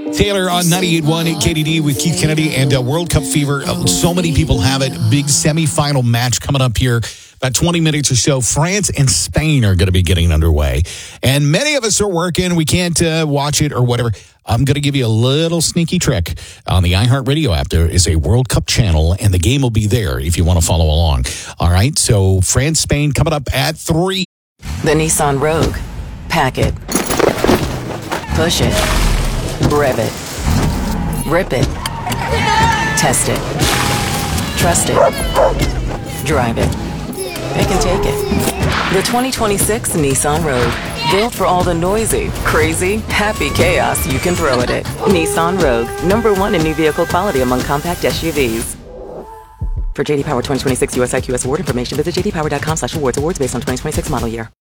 Taylor on 98.1 KDD with Keith Kennedy and World Cup fever. So many people have it. Big semifinal match coming up here. About 20 minutes or so. France and Spain are going to be getting underway. And many of us are working. We can't watch it or whatever. I'm going to give you a little sneaky trick. On the iHeartRadio app, there is a World Cup channel, and the game will be there if you want to follow along. All right, so France, Spain coming up at 3. The Nissan Rogue. Pack it. Push it. Rev it. Rip it. Test it. Trust it. Drive it. It can take it. The 2026 Nissan Rogue. Built for all the noisy, crazy, happy chaos you can throw at it. Nissan Rogue. #1 in new vehicle quality among compact SUVs. For JD Power 2026 US IQS award information, visit jdpower.com/awards. Awards based on 2026 model year.